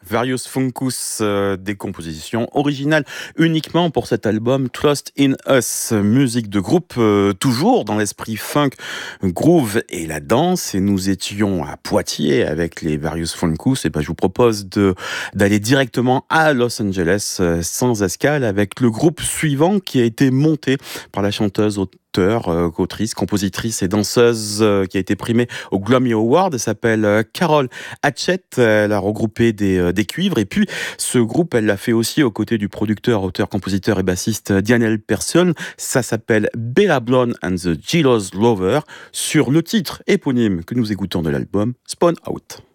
Various Funkus, des compositions originales uniquement pour cet album Trust in Us, musique de groupe toujours dans l'esprit funk, groove et la danse. Et nous étions à Poitiers avec les Various Funkus. Et ben je vous propose d'aller directement à Los Angeles sans escale avec le groupe suivant qui a été monté par la chanteuse autrice, compositrice et danseuse qui a été primée au Grammy Award. Elle s'appelle Carol Hatchett. Elle a regroupé des cuivres. Et puis, ce groupe, elle l'a fait aussi aux côtés du producteur, auteur, compositeur et bassiste Daniel Persson. Ça s'appelle Bella Blonde and the Jealous Lover sur le titre éponyme que nous écoutons de l'album Spawn Out.